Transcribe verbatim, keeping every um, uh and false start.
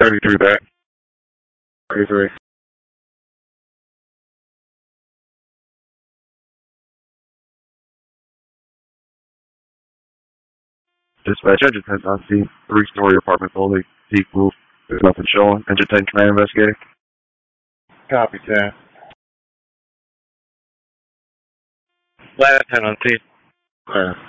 thirty-three back. thirty-three. Dispatch engine ten, I see three-story apartment building, peak roof. There's nothing showing. Engine ten, can I investigate? Copy, ten. Last ten on scene. Okay.